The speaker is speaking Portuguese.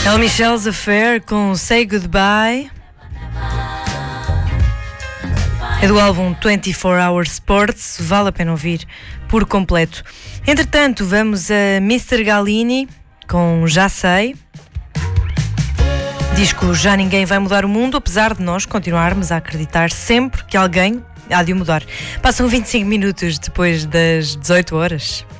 El Michel's Affair com Say Goodbye. É do álbum 24 Hour Sports, vale a pena ouvir por completo. Entretanto, vamos a Mr. Galini com Já Sei. Disco Já Ninguém Vai Mudar o Mundo, apesar de nós continuarmos a acreditar sempre que alguém há de o mudar. Passam 25 minutos depois das 18 horas.